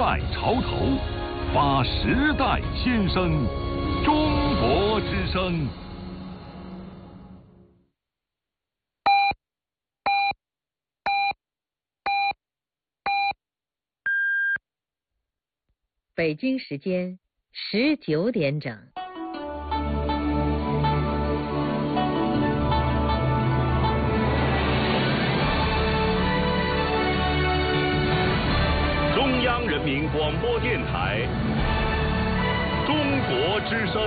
盖潮头，发时代心声。中国之声。 北京时间19点整。 中央人民广播电台中国之声。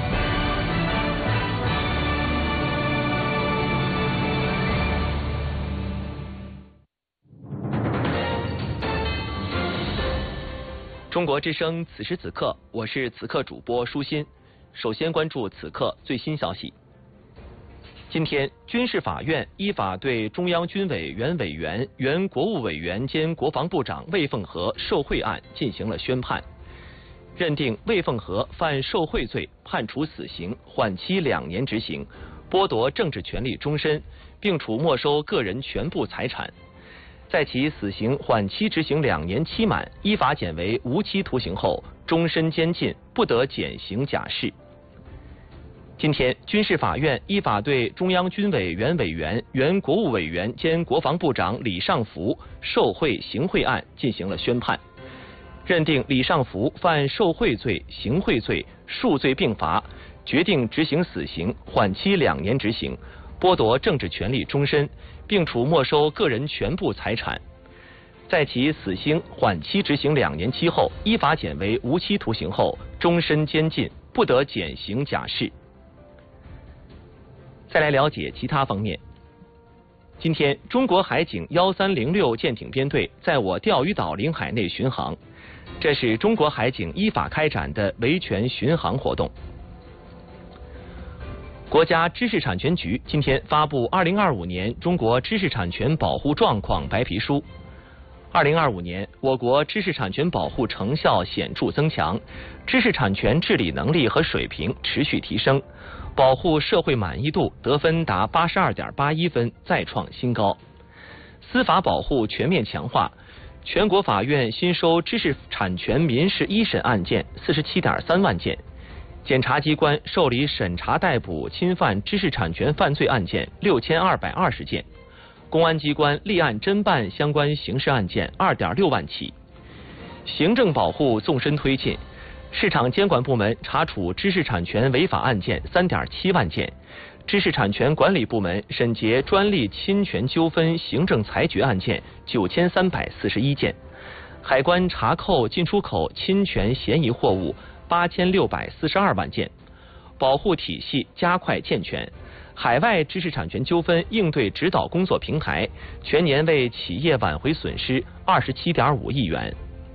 中国之声，此时此刻，我是此刻主播舒心。首先关注此刻最新消息。今天，军事法院依法对中央军委原委员、原国务委员兼国防部长魏凤和受贿案进行了宣判，认定魏凤和犯受贿罪，判处死刑，缓期2年执行，剥夺政治权利终身，并处没收个人全部财产。在其死刑缓期执行2年期满，依法减为无期徒刑后，终身监禁，不得减刑假释。今天，军事法院依法对中央军委原委员、原国务委员兼国防部长李尚福受贿行贿案进行了宣判，认定李尚福犯受贿罪、行贿罪，数罪并罚，决定执行死刑，缓期2年执行，剥夺政治权利终身，并处没收个人全部财产。在其死刑缓期执行2年期后，依法减为无期徒刑后，终身监禁，不得减刑假释。再来了解其他方面。今天，中国海警1306舰艇编队在我钓鱼岛领海内巡航，这是中国海警依法开展的维权巡航活动。国家知识产权局今天发布2025年中国知识产权保护状况白皮书。2025年，我国知识产权保护成效显著增强，知识产权治理能力和水平持续提升，保护社会满意度得分达82.81分，再创新高。司法保护全面强化，全国法院新收知识产权民事一审案件47.3万件。检察机关受理审查逮捕侵犯知识产权犯罪案件6220件，公安机关立案侦办相关刑事案件2.6万起。行政保护纵深推进，市场监管部门查处知识产权违法案件3.7万件，知识产权管理部门审结专利侵权纠纷行政裁决案件9341件，海关查扣进出口侵权嫌疑货物8642万件，保护体系加快健全，海外知识产权纠纷应对指导工作平台全年为企业挽回损失27.5亿元。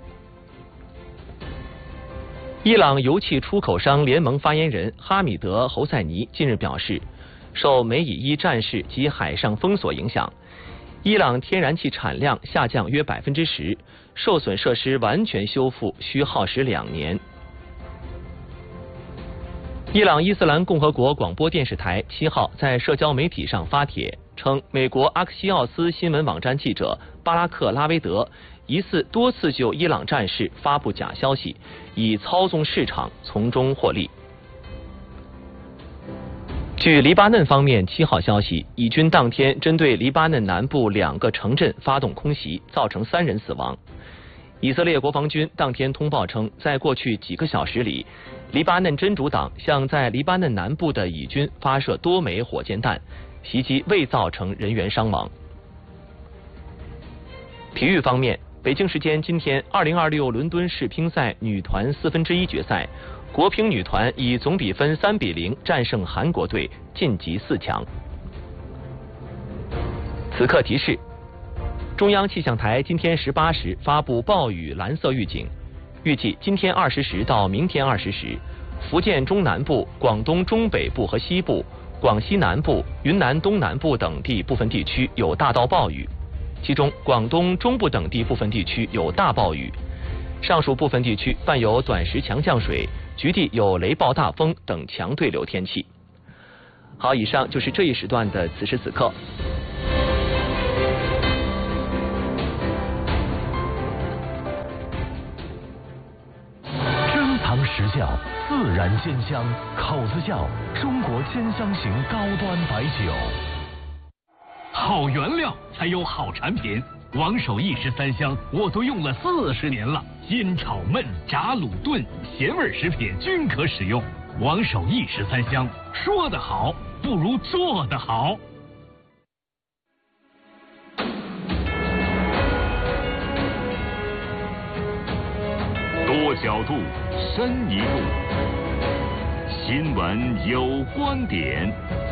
伊朗油气出口商联盟发言人哈米德·侯赛尼近日表示，受美以伊战事及海上封锁影响，伊朗天然气产量下降约10%，受损设施完全修复需耗时2年。伊朗伊斯兰共和国广播电视台7号在社交媒体上发帖称，美国阿克西奥斯新闻网站记者巴拉克·拉维德疑似多次就伊朗战事发布假消息，以操纵市场从中获利。据黎巴嫩方面7号消息，以军当天针对黎巴嫩南部2个城镇发动空袭，造成3人死亡。以色列国防军当天通报称，在过去几个小时里，黎巴嫩真主党向在黎巴嫩南部的以军发射多枚火箭弹，袭击未造成人员伤亡。体育方面，北京时间今天2026伦敦世乒赛女团1/4决赛，国乒女团以总比分3-0战胜韩国队，晋级4强。此刻提示：中央气象台今天18时发布暴雨蓝色预警，预计今天20时到明天20时，福建中南部、广东中北部和西部、广西南部、云南东南部等地部分地区有大到暴雨，其中广东中部等地部分地区有大暴雨，上述部分地区伴有短时强降水，局地有雷暴大风等强对流天气。好，以上就是这一时段的此时此刻。 时效，自然鲜香，口子窖中国鲜香型高端白酒。 好原料才有好产品，王守义13香我都用了40年了，煎炒焖炸卤炖咸味食品均可使用。王守义13香，说得好不如做得好。 多角度，深一步。新闻有观点。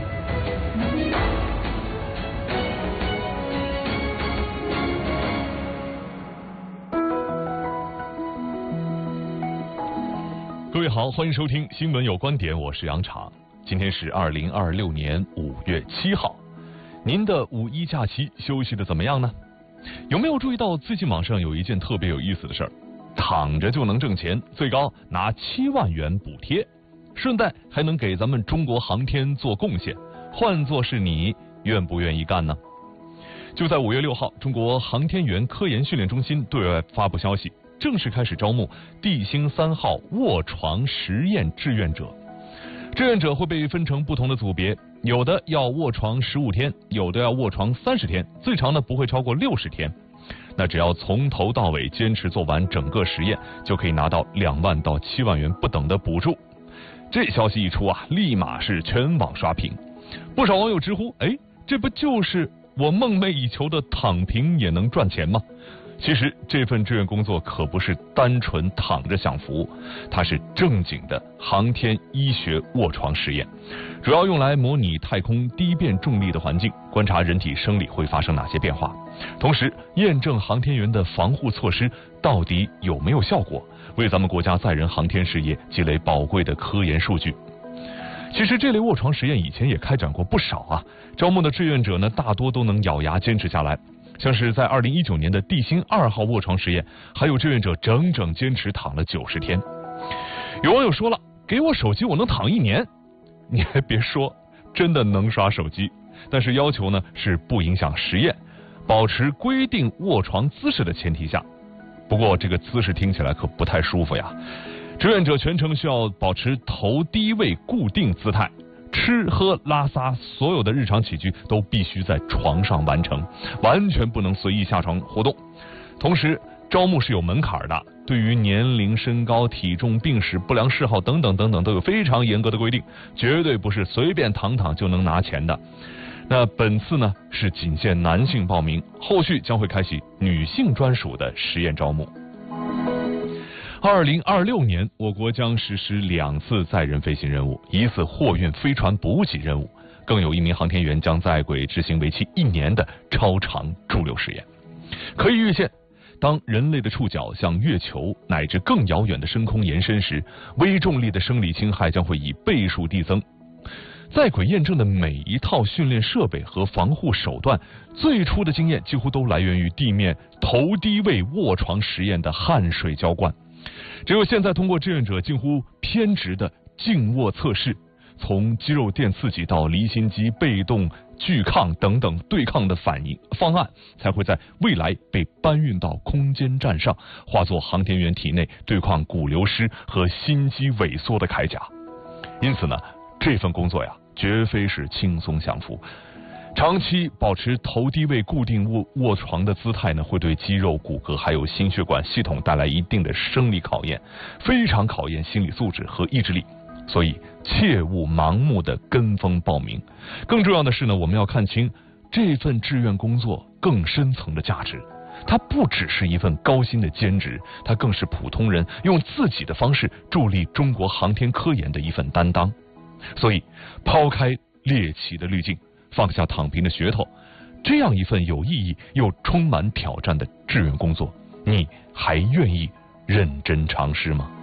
各位好，欢迎收听新闻有观点，我是杨昶。今天是2026年5月7号，您的五一假期休息的怎么样呢？有没有注意到最近网上有一件特别有意思的事儿？躺着就能挣钱，最高拿7万元补贴，顺带还能给咱们中国航天做贡献。换作是你，愿不愿意干呢？就在5月6号，中国航天员科研训练中心对外发布消息，正式开始招募地星3号卧床实验志愿者。志愿者会被分成不同的组别，有的要卧床15天，有的要卧床30天，最长的不会超过60天。那只要从头到尾坚持做完整个实验，就可以拿到2万到7万元不等的补助。这消息一出啊，立马是全网刷屏。不少网友直呼：这不就是我梦寐以求的躺平也能赚钱吗？其实这份志愿工作可不是单纯躺着享福，它是正经的航天医学卧床实验，主要用来模拟太空低变重力的环境，观察人体生理会发生哪些变化，同时验证航天员的防护措施到底有没有效果，为咱们国家载人航天事业积累宝贵的科研数据。其实这类卧床实验以前也开展过不少啊，招募的志愿者呢，大多都能咬牙坚持下来。像是在2019年的地星2号卧床实验，还有志愿者整整坚持躺了90天。有网友说了，给我手机我能躺1年。你还别说，真的能刷手机，但是要求呢是不影响实验，保持规定卧床姿势的前提下。不过这个姿势听起来可不太舒服呀。志愿者全程需要保持头低位固定姿态，吃喝拉撒所有的日常起居都必须在床上完成，完全不能随意下床活动。同时招募是有门槛的，对于年龄、身高、体重、病史、不良嗜好等等等等都有非常严格的规定，绝对不是随便躺躺就能拿钱的。那本次呢是仅限男性报名，后续将会开启女性专属的实验招募。2026年，我国将实施2次载人飞行任务，1次货运飞船补给任务，更有1名航天员将在轨执行为期1年的超长驻留实验。可以预见，当人类的触角向月球乃至更遥远的深空延伸时，微重力的生理侵害将会以倍数递增。在轨验证的每一套训练设备和防护手段，最初的经验几乎都来源于地面头低位卧床实验的汗水浇灌。只有现在通过志愿者近乎偏执的静卧测试，从肌肉电刺激到离心机、被动拒抗等等对抗的反应方案，才会在未来被搬运到空间站上，化作航天员体内对抗骨流失和心肌萎缩的铠甲。因此呢，这份工作呀，绝非是轻松享福。长期保持头低位固定卧床的姿态呢，会对肌肉、骨骼还有心血管系统带来一定的生理考验，非常考验心理素质和意志力。所以切勿盲目的跟风报名。更重要的是呢，我们要看清这份志愿工作更深层的价值。它不只是一份高薪的兼职，它更是普通人用自己的方式助力中国航天科研的一份担当。所以，抛开猎奇的滤镜，放下躺平的噱头，这样一份有意义又充满挑战的志愿工作，你还愿意认真尝试吗？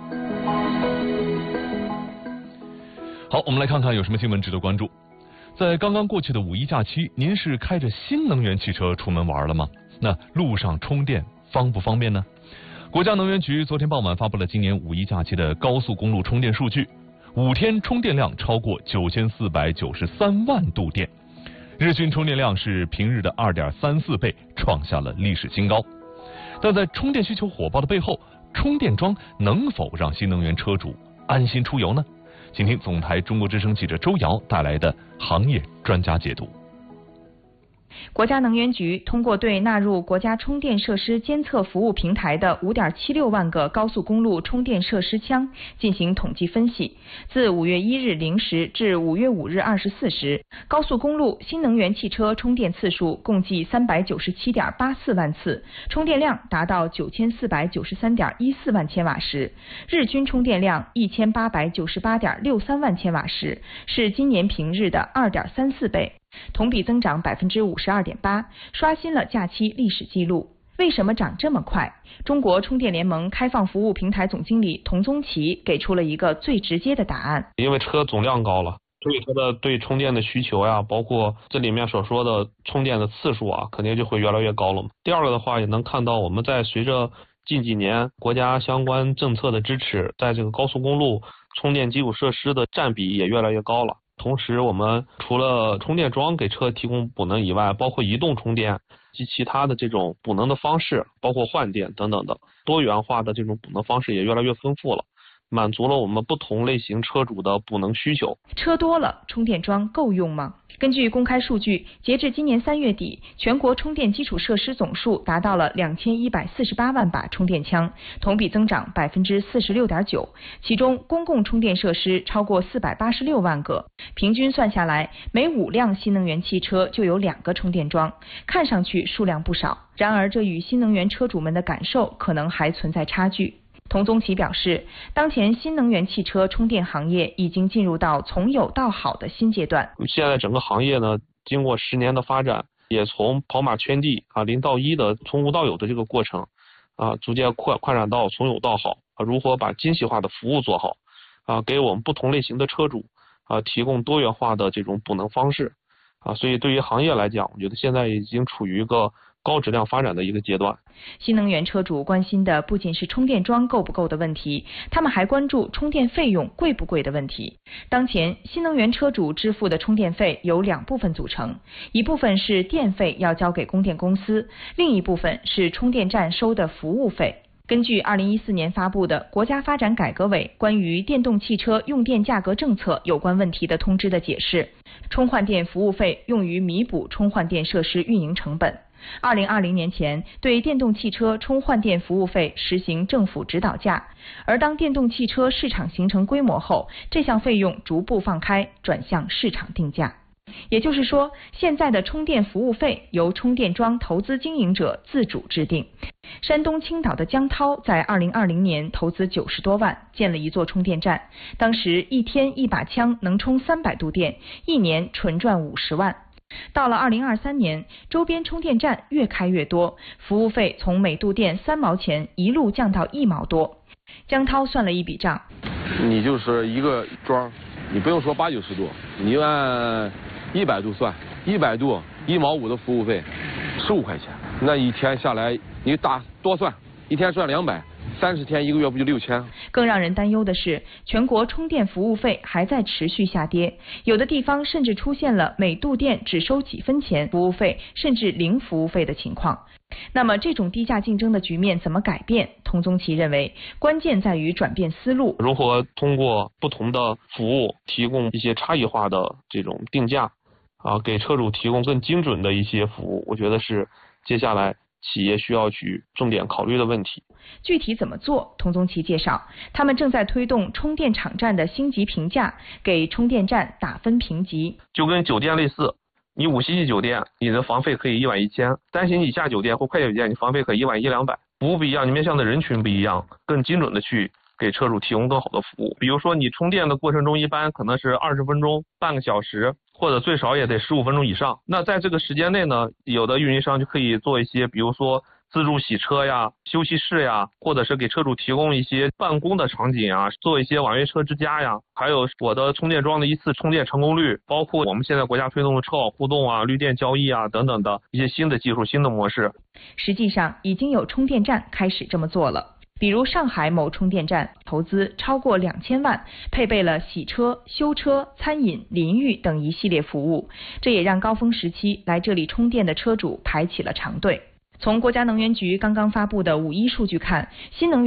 好，我们来看看有什么新闻值得关注。在刚刚过去的5一假期，您是开着新能源汽车出门玩了吗？那路上充电方不方便呢？国家能源局昨天傍晚发布了今年5一假期的高速公路充电数据，5天充电量超过9493万度电，日均充电量是平日的2.34倍，创下了历史新高。但在充电需求火爆的背后，充电桩能否让新能源车主安心出游呢？请听总台中国之声记者周瑶带来的行业专家解读。 国家能源局通过对纳入国家充电设施监测服务平台的5.76万个高速公路充电设施枪进行统计分析，自5月1日0时至5月5日24时，高速公路新能源汽车充电次数共计397.84万次，充电量达到9493.14万千瓦时，日均充电量1898.63万千瓦时，是今年平日的2.34倍。同比增长52.8%，刷新了假期历史记录。为什么涨这么快？中国充电联盟开放服务平台总经理童宗奇给出了一个最直接的答案： 因为车总量高了，所以它的对充电的需求呀，包括这里面所说的充电的次数啊，肯定就会越来越高了嘛。第二个的话，也能看到我们在随着近几年国家相关政策的支持，在这个高速公路充电基础设施的占比也越来越高了。同时，我们除了充电桩给车提供补能以外，包括移动充电及其他的这种补能的方式，包括换电等等的多元化的这种补能方式也越来越丰富了，满足了我们不同类型车主的补能需求。 车多了，充电桩够用吗？根据公开数据，截至今年3月底，全国充电基础设施总数达到了2148万把充电枪，同比增长46.9%。其中，公共充电设施超过486万个，平均算下来，每5辆新能源汽车就有2个充电桩，看上去数量不少。然而，这与新能源车主们的感受可能还存在差距。童宗奇表示，当前新能源汽车充电行业已经进入到从有到好的新阶段。 现在整个行业呢，经过10年的发展，也从跑马圈地0到1的从无到有的这个过程逐渐扩展到从有到好如何把精细化的服务做好给我们不同类型的车主提供多元化的这种补能方式所以对于行业来讲，我觉得现在已经处于一个高质量发展的一个阶段。 新能源车主关心的不仅是充电桩够不够的问题，他们还关注充电费用贵不贵的问题。当前，新能源车主支付的充电费由2部分组成，一部分是电费要交给供电公司，另一部分是充电站收的服务费。根据2014年发布的国家发展改革委关于电动汽车用电价格政策有关问题的通知的解释，充换电服务费用于弥补充换电设施运营成本。2020年前，对电动汽车充换电服务费实行政府指导价，而当电动汽车市场形成规模后，这项费用逐步放开，转向市场定价。也就是说，现在的充电服务费由充电桩投资经营者自主制定。山东青岛的江涛在2020年投资90多万建了一座充电站，当时一天一把枪能充300度电，一年纯赚50万。到了2023年，周边充电站越开越多，服务费从每度电3毛钱一路降到1毛多。江涛算了一笔账， 你就是一个桩，你不用说80、90度，你就按100度算，100度1毛5的服务费，15块钱，那一天下来你多算，一天算200，30天1个月不就6000？ 更让人担忧的是，全国充电服务费还在持续下跌，有的地方甚至出现了每度电只收几分钱服务费，甚至零服务费的情况。那么这种低价竞争的局面怎么改变？童宗奇认为，关键在于转变思路， 如何通过不同的服务提供一些差异化的这种定价给车主提供更精准的一些服务，我觉得是接下来企业需要去重点考虑的问题。 具体怎么做？童宗奇介绍，他们正在推动充电场站的星级评价，给充电站打分评级， 就跟酒店类似。你5星级酒店，你的房费可以1万1000；3星级以下酒店或快捷酒店，你房费可以1万100-200。服务不一样，你面向的人群不一样，更精准的去给车主提供更好的服务。比如说你充电的过程中，一般可能是20分钟、半个小时，或者最少也得15分钟以上。那在这个时间内呢，有的运营商就可以做一些，比如说自助洗车呀、休息室呀，或者是给车主提供一些办公的场景啊，做一些网约车之家呀，还有我的充电桩的一次充电成功率，包括我们现在国家推动的车网互动啊、绿电交易啊等等的一些新的技术、新的模式。 实际上，已经有充电站开始这么做了。比如上海某充电站投资超过2000万，配备了洗车、修车、餐饮、淋浴等一系列服务，这也让高峰时期来这里充电的车主排起了长队。从国家能源局刚刚发布的5.1数据看，新能源